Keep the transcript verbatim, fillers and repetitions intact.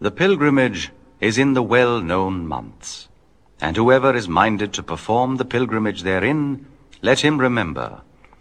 The pilgrimage is in the well-known months, and whoever is minded to perform the pilgrimage therein, let him remember